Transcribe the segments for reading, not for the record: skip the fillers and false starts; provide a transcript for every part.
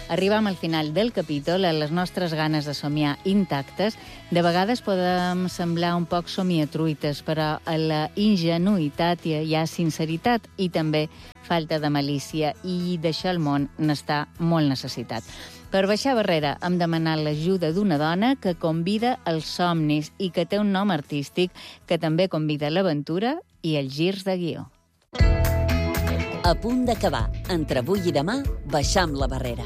Arribam al final del capítol, a les nostres ganes de somiar intactes. De vegades podem semblar un poc somiatruites, però a la ingenuïtat hi ha sinceritat i també falta de malícia, i d'això el món n'està molt necessitat. Per baixar barrera hem demanat l'ajuda d'una dona que convida els somnis i que té un nom artístic que també convida l'aventura i els girs de guió. A punt d'acabar. Entre avui i demà, baixam la barrera.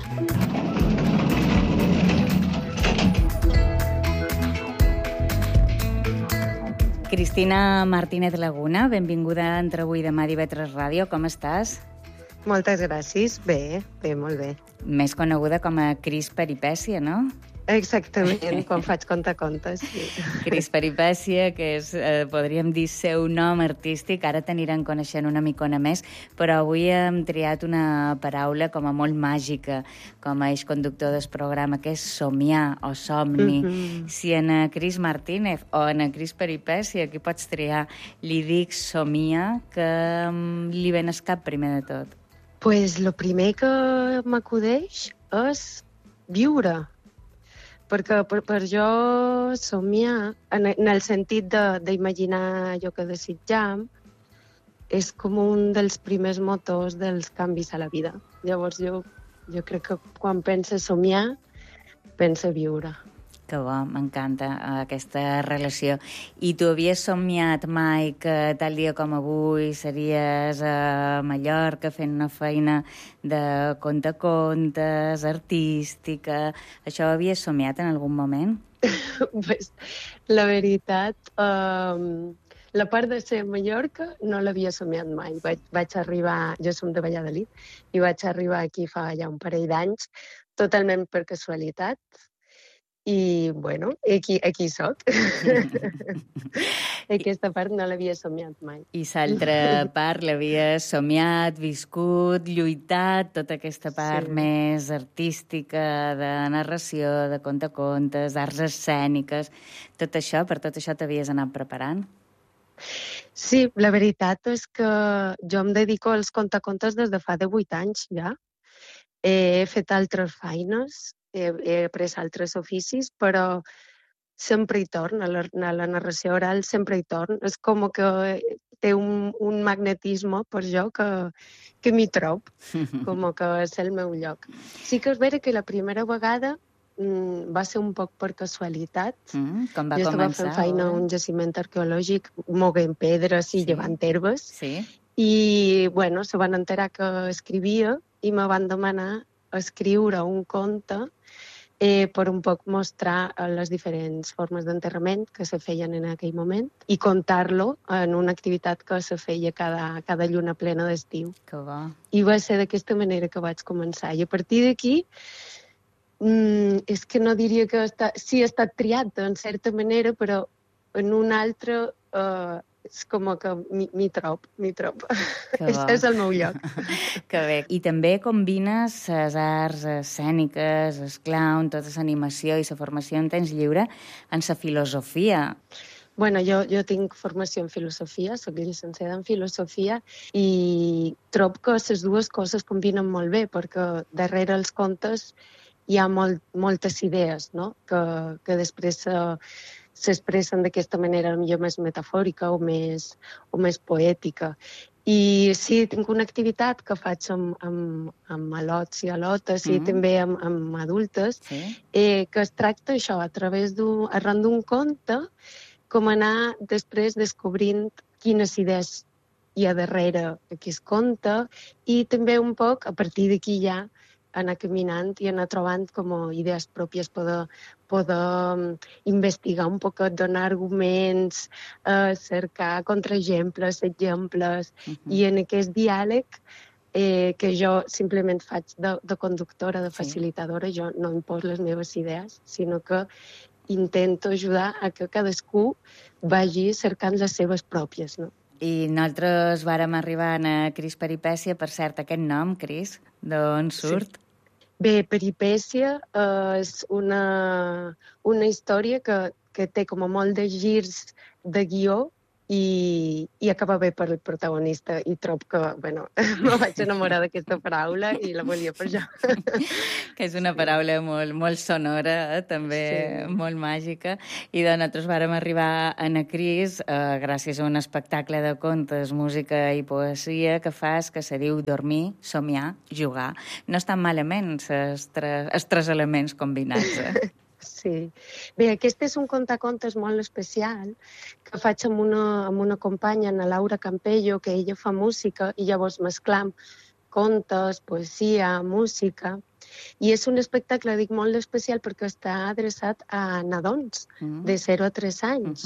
Cristina Martínez Laguna, benvinguda a Entre avui i demà d'IV3 Ràdio. Com estàs? Moltes gràcies. Bé, molt bé. Més coneguda com a Cris Peripècia, no? Exactament, quan faig contacontes. Sí. Cris Peripècia, que és, podríem dir, seu nom artístic. Ara t'aniran coneixent una micona més, però avui hem triat una paraula com a molt màgica, com a eix conductor del programa, que és somiar o somni. Si en Cris Martínez o en Cris Peripècia, aquí pots triar, li dic somia, que li ven al cap primer de tot? Pues lo primer que m'acudeix és viure. Perquè per jo somiar, en el sentit d'imaginar allò que desitjam, és com un dels primers motors dels canvis a la vida. Llavors jo crec que quan penso somiar, penso viure. Que bo, m'encanta aquesta relació. I tu havies somiat mai que tal dia com avui series a Mallorca fent una feina de contacontes, artística? Això ho havies somiat en algun moment? Pues, la veritat, la part de ser a Mallorca no l'havia somiat mai. Vaig arribar, jo som de Valladolid, i vaig arribar aquí fa ja un parell d'anys, totalment per casualitat. I, bueno, aquí soc. Aquesta part no l'havia somiat mai. I l'altra part l'havies somiat, viscut, lluitat, tota aquesta part més artística, de narració, de contacontes, d'arts escèniques. Per tot això t'havies anat preparant? Sí, la veritat és que jo em dedico als contacontes des de fa 8 anys, ja. He fet altres feines, he après altres oficis, però sempre hi torn, a la narració oral sempre hi torn. És com que té un magnetisme per jo que m'hi trob, com que és el meu lloc. Sí que és vera que la primera vegada va ser un poc per casualitat. Com va jo estava començar? fent feina a un jaciment arqueològic, moguent pedres i llevant herbes, i bueno, se van enterar que escrivia i me van demanar escriure un conte per un poc mostrar les diferents formes d'enterrament que se feien en aquell moment i contar-lo en una activitat que se feia cada lluna plena d'estiu. Que bo. I va ser d'aquesta manera que vaig començar. I a partir d'aquí, és que no diria que sí ha estat triat en certa manera, però en una altra és com que m'hi trob. És el meu lloc. Que bé. I també combines les arts escèniques, el clown, tota l'animació i la formació en temps lliure en la filosofia. Bueno, jo tinc formació en filosofia, soc llicenciada en filosofia i trobo que les dues coses combinen molt bé, perquè darrere els contes hi ha moltes idees, no? que després s'expressen d'aquesta manera millor més metafòrica o més poètica. I sí, tinc una activitat que faig amb alots i alotes i també amb adultes, que es tracta això, arran d'un conte, com anar després descobrint quines idees hi ha darrere aquest conte i també un poc, a partir d'aquí ja, anar caminant i anar trobant com idees pròpies, poder investigar un poc, donar arguments, cercar contraexemples, exemples, i en aquest diàleg que jo simplement faig de conductora, de facilitadora, jo no imposo les meves idees, sinó que intento ajudar a que cadascú vagi cercant les seves pròpies, no? I nosaltres vàrem arribar a Cris Peripècia, per cert, aquest nom, Cris, d'on surt? Bé, Peripècia és una història que té com a molt de girs de guió i acaba bé per el protagonista i trob que, bueno, me vaig enamorar d'aquesta paraula i la volia per jo. Que és una paraula molt sonora, també molt màgica. I doncs nosaltres vàrem arribar a Cris gràcies a un espectacle de contes, música i poesia que fas, que se diu Dormir, somiar, jugar. No estan malament els tres elements combinats, Sí. Bé, aquest és un contacontes molt especial que faig amb una companya, la Laura Campello, que ella fa música i llavors mesclam contes, poesia, música. I és un espectacle, dic, molt especial perquè està adreçat a nadons de 0 a 3 anys.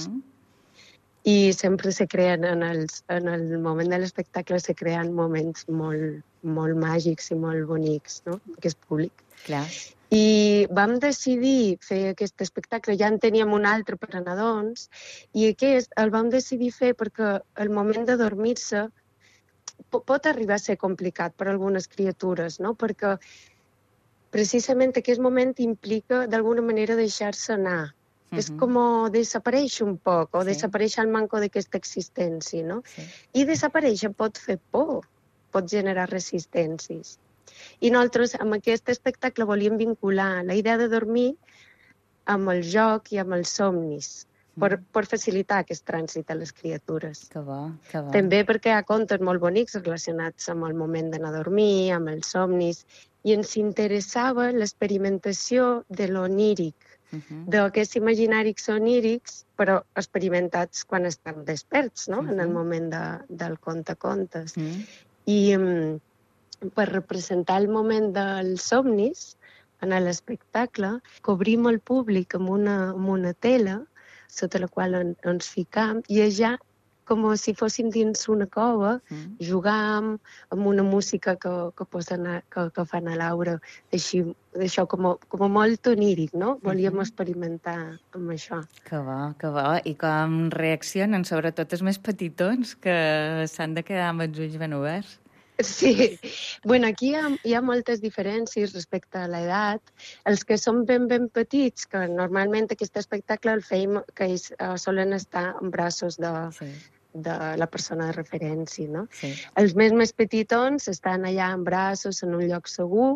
I sempre se creen, en el moment de l'espectacle, se creen moments molt màgics i molt bonics, no?, que és públic. Clar. I vam decidir fer aquest espectacle, ja en teníem un altre per a nadons, i aquest el vam decidir fer perquè el moment de dormir-se pot arribar a ser complicat per a algunes criatures, no? Perquè precisament aquest moment implica d'alguna manera deixar-se anar. És com desaparèixer un poc, o desaparèixer el manco d'aquesta existència, no? I desaparèixer pot fer por, pot generar resistències. I nosaltres amb aquest espectacle volíem vincular la idea de dormir amb el joc i amb els somnis, per facilitar aquest trànsit a les criatures. Que bo, que bo. També perquè hi ha contes molt bonics relacionats amb el moment d'anar a dormir, amb els somnis, i ens interessava l'experimentació de l'oníric, d'aquests imaginaris onírics, però experimentats quan estem desperts, no?, en el moment del contacontes. I per representar el moment dels somnis, en l'espectacle, cobrim el públic amb una tela sota la qual ens ficam, i allà, com si fóssim dins una cova, jugam amb una música que fan a Laura, d'això com molt oníric, no? Volíem experimentar amb això. Que bo, que bo. I com reaccionen, sobretot els més petitons, que s'han de quedar amb els ulls ben oberts? Sí. Bueno, aquí hi ha moltes diferències respecte a l'edat. Els que són ben petits, que normalment aquest espectacle el feim, que ells solen estar en braços de la persona de referència, no? Els més petitons estan allà en braços, en un lloc segur.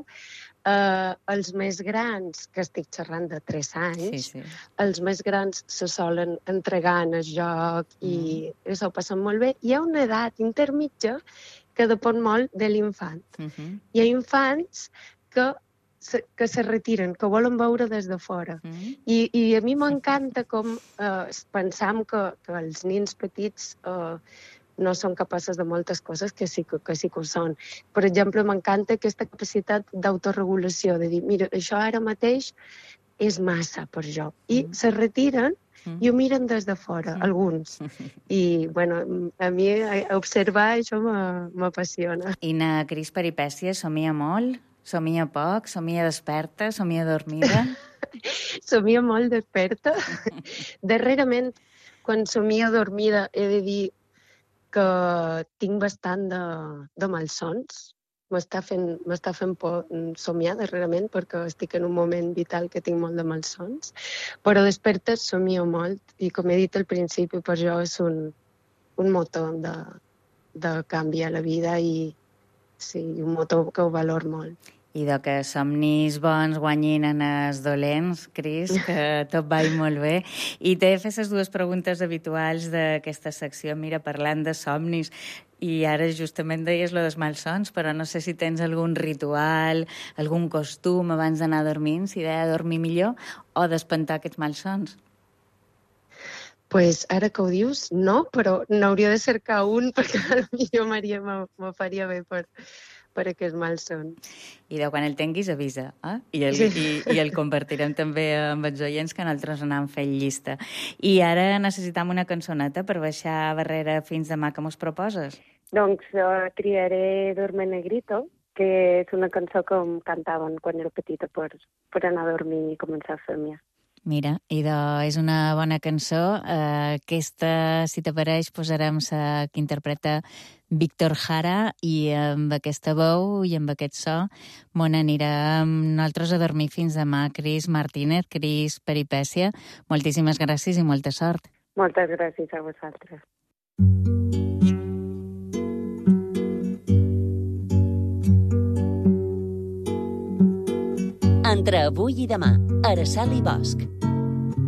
Els més grans, que estic xerrant de 3 anys, els més grans se solen entregar en el joc i s'ho passen molt bé. Hi ha una edat intermitja que depèn molt de l'infant. Hi ha infants que se retiren, que volen veure des de fora. I a mi m'encanta com pensam que els nins petits no són capaces de moltes coses, que sí que ho són. Per exemple, m'encanta aquesta capacitat d'autoregulació, de dir, mira, això ara mateix és massa per jo. I se retiren i ho miren des de fora, alguns. I, bueno, a mi observar això m'apassiona. I na Cris Peripècia somia molt? Somia poc? Somia desperta? Somia dormida? Somia molt desperta. Darrerament, quan somia dormida, he de dir que tinc bastant de malsons. M'està fent por somiar darrerament perquè estic en un moment vital que tinc molt de malsons, però desperta somio molt i, com he dit al principi, per jo és un motor de canvi a la vida i sí, un motor que ho valor molt. I que somnis bons guanyin en els dolents, Cris, que tot va molt bé. I t'he fet les 2 preguntes habituals d'aquesta secció, mira, parlant de somnis. I ara justament deies lo dels malsons, però no sé si tens algun ritual, algun costum abans d'anar a dormir, si de dormir millor, o d'espantar aquests malsons. Pues ara que ho dius, no, però n'hauria de cercar un perquè potser me faria bé per aquest malson. I quan el tinguis avisa, I el compartirem també amb els oients, que nosaltres anem fent llista. I ara necessitam una cançoneta per baixar barrera fins demà, que mos proposes? Doncs triaré Duerme Negrito, que és una cançó que em cantaven quan era petita per anar a dormir i començar a somiar. Mira, és una bona cançó. Aquesta, si t'apareix, posarem la que interpreta Víctor Jara i amb aquesta veu i amb aquest so m'on anirem nosaltres a dormir fins demà. Cris Martínez, Cris Peripècia, moltíssimes gràcies i molta sort. Moltes gràcies a vosaltres. Entre avui i demà, Araceli Bosch.